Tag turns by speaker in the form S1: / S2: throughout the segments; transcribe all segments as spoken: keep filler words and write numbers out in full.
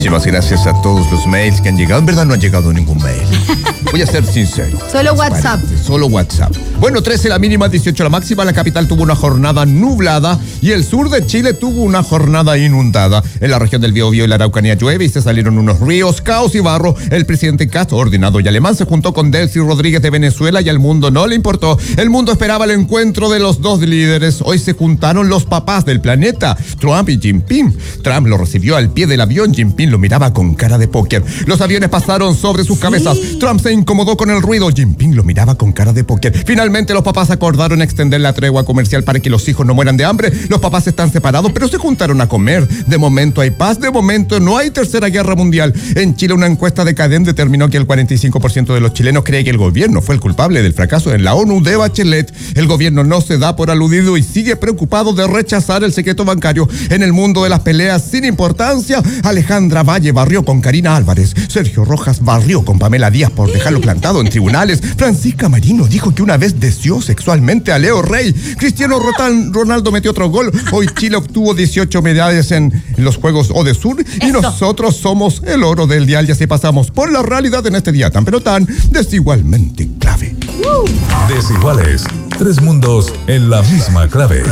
S1: Muchísimas gracias a todos los mails que han llegado. En verdad no ha llegado ningún mail. Voy a ser sincero.
S2: Solo WhatsApp.
S1: Solo WhatsApp. Bueno, trece la mínima, dieciocho la máxima. La capital tuvo una jornada nublada y el sur de Chile tuvo una jornada inundada. En la región del Biobío y la Araucanía llueve y se salieron unos ríos, caos y barro. El presidente Castro, ordenado y alemán, se juntó con Delcy Rodríguez de Venezuela y al mundo no le importó. El mundo esperaba el encuentro de los dos líderes. Hoy se juntaron los papás del planeta, Trump y Jinping. Trump lo recibió al pie del avión. Jinping lo miraba con cara de póker. Los aviones pasaron sobre sus ¿Sí? cabezas. Trump se incomodó con el ruido. Jinping lo miraba con cara de póker. Finalmente los papás acordaron extender la tregua comercial para que los hijos no mueran de hambre. Los papás están separados, pero se juntaron a comer. De momento hay paz, de momento no hay tercera guerra mundial. En Chile una encuesta de Cadem determinó que el cuarenta y cinco por ciento de los chilenos cree que el gobierno fue el culpable del fracaso en la ONU de Bachelet. El gobierno no se da por aludido y sigue preocupado de rechazar el secreto bancario. En el mundo de las peleas sin importancia, Alejandra Valle barrió con Karina Álvarez. Sergio Rojas barrió con Pamela Díaz por dejarlo plantado en tribunales. Francisca Marino dijo que una vez deseó sexualmente a Leo Rey. Cristiano Ronaldo metió otro gol. Hoy Chile obtuvo dieciocho medallas en los Juegos Odesur y Eso. nosotros somos el oro del dial. Y así pasamos por la realidad en este día tan pero tan desigualmente clave.
S3: Uh. Desiguales. Tres mundos en la misma clave.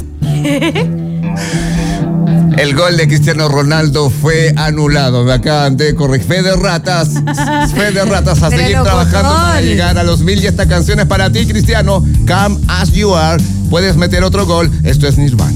S1: El gol de Cristiano Ronaldo fue anulado. Me acaban de corregir. Fe de ratas. Fe de ratas a seguir trabajando para llegar a los mil. Y esta canción es para ti, Cristiano. Come as you are. Puedes meter otro gol. Esto es Nirvana.